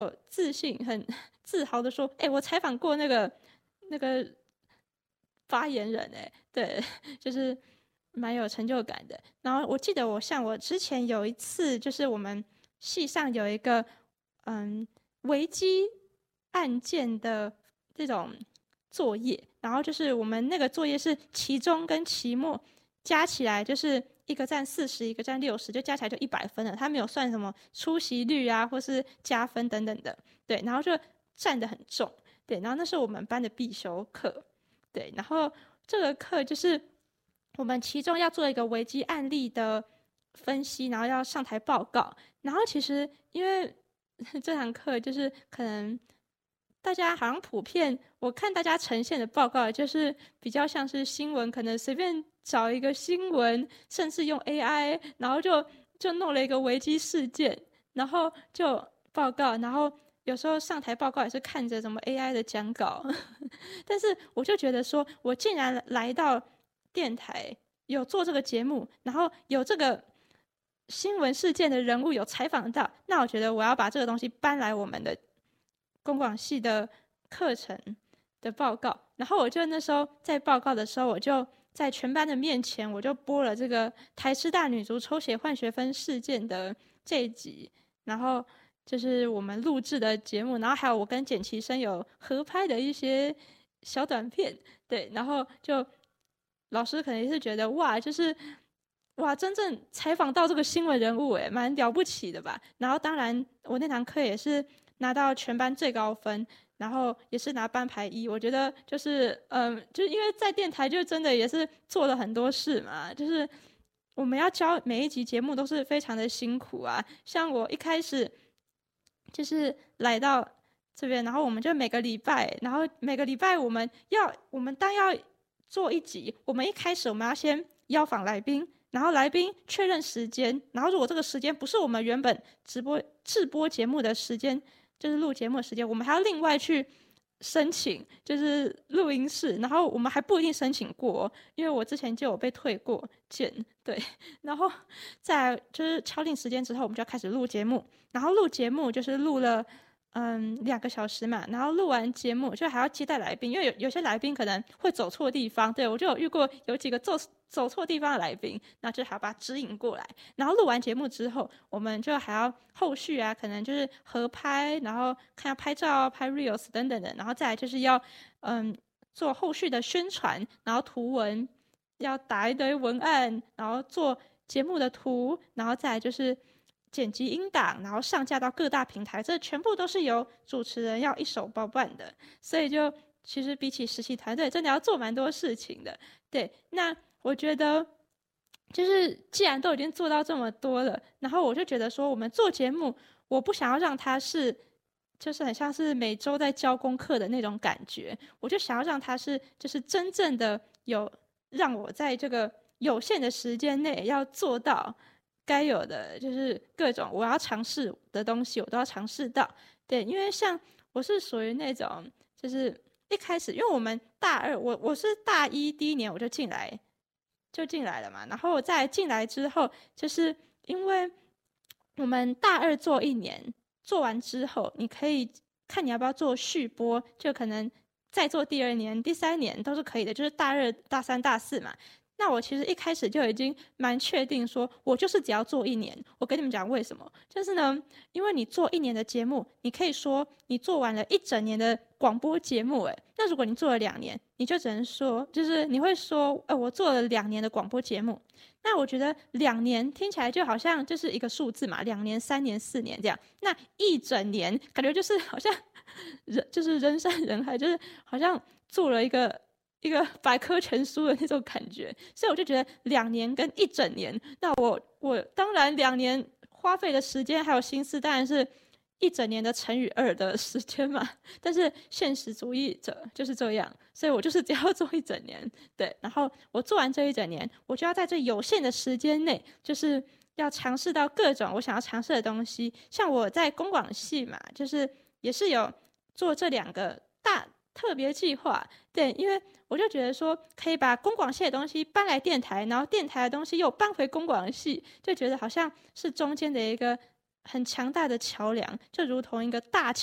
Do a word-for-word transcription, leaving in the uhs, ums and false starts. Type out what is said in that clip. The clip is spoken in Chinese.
自信、很自豪的说：“哎、欸，我采访过那个那个发言人、欸，哎，对，就是蛮有成就感的。”然后我记得我像我之前有一次，就是我们系上有一个嗯危机案件的这种作业，然后就是我们那个作业是期中跟期末加起来就是一个占四十，一个占六十，就加起来就一百分了。他没有算什么出席率啊，或是加分等等的，对，然后就占得很重，对，然后那是我们班的必修课，对，然后这个课就是我们其中要做一个危机案例的分析，然后要上台报告，然后其实因为这堂课就是可能大家好像普遍，我看大家呈现的报告就是比较像是新闻，可能随便找一个新闻，甚至用 A I， 然后就就弄了一个危机事件，然后就报告，然后有时候上台报告也是看着什么 A I 的讲稿，但是我就觉得说，我竟然来到电台有做这个节目，然后有这个新闻事件的人物有采访到，那我觉得我要把这个东西搬来我们的公广系的课程的报告，然后我就那时候在报告的时候，我就在全班的面前，我就播了这个台师大女足抽血换学分事件的这一集，然后就是我们录制的节目，然后还有我跟简其生有合拍的一些小短片，对，然后就老师可能也是觉得哇，就是哇，真正采访到这个新闻人物，哎，蛮了不起的吧？然后当然我那堂课也是拿到全班最高分，然后也是拿班排一。我觉得就是嗯、呃，就是因为在电台就真的也是做了很多事嘛，就是我们要教每一集节目都是非常的辛苦啊。像我一开始就是来到这边，然后我们就每个礼拜，然后每个礼拜我们要我们当要做一集，我们一开始我们要先邀访来宾。然后来宾确认时间，然后如果这个时间不是我们原本直播制播节目的时间，就是录节目的时间，我们还要另外去申请，就是录音室，然后我们还不一定申请过，因为我之前就有被退过件，对，然后在就是敲定时间之后，我们就要开始录节目，然后录节目就是录了嗯两个小时嘛，然后录完节目就还要接待来宾，因为有有些来宾可能会走错地方，对我就有遇过有几个走走错地方的来宾，那就还要把他指引过来。然后录完节目之后，我们就还要后续啊，可能就是合拍，然后看要拍照、拍 reels 等等的，然后再来就是要嗯做后续的宣传，然后图文要打一堆文案，然后做节目的图，然后再来就是剪辑音档，然后上架到各大平台，这全部都是由主持人要一手包办的，所以就其实比起实习团队，真的要做蛮多事情的。对，那我觉得，就是既然都已经做到这么多了，然后我就觉得说，我们做节目，我不想要让它是，就是很像是每周在教功课的那种感觉，我就想要让它是，就是真正的有让我在这个有限的时间内要做到该有的，就是各种我要尝试的东西，我都要尝试到。对，因为像我是属于那种，就是一开始，因为我们大二，我我是大一第一年我就进来。就进来了嘛，然后我再进来之后，就是因为我们大二做一年，做完之后，你可以看你要不要做续播，就可能再做第二年、第三年都是可以的，就是大二、大三、大四嘛。那我其实一开始就已经蛮确定说，我就是只要做一年。我跟你们讲为什么？就是呢，因为你做一年的节目，你可以说你做完了一整年的广播节目，哎，那如果你做了两年，你就只能说，就是你会说，呃，我做了两年的广播节目。那我觉得两年听起来就好像就是一个数字嘛，两年、三年、四年这样。那一整年感觉就是好像人就是人山人海，就是好像做了一个。一个百科全书的那种感觉，所以我就觉得两年跟一整年，那我我当然两年花费的时间还有心思，当然是一整年的乘以二的时间嘛。但是现实主义者就是这样，所以我就是只要做一整年，对。然后我做完这一整年，我就要在这有限的时间内，就是要尝试到各种我想要尝试的东西。像我在公广系嘛，就是也是有做这两个大特别计划，对，因为我就觉得说，可以把公广系的东西搬来电台，然后电台的东西又搬回公广系，就觉得好像是中间的一个很强大的桥梁，就如同一个大